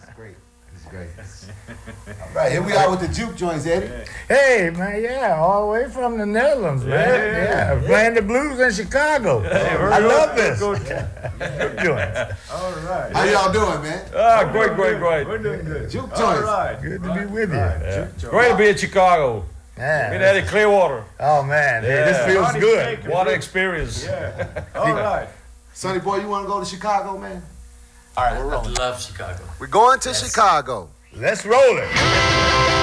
Great. It's great. All right, here we are with the juke joints, Eddie. Hey, man, yeah, all the way from the Netherlands, man. Yeah, playing the blues in Chicago. I love this. Good. Juke joints. All right. How y'all doing, man? Great. We're doing good. Juke All joints. right. Good to be with you. Juke joint. Great to be in Chicago. Yeah. Been at Clearwater. Oh, man, hey, this Yeah. feels Party good. cake. What an experience. Yeah. All right. Sonny boy, you want to go to Chicago, man? All right, we're rolling. I love Chicago. We're going to Chicago. Let's roll it.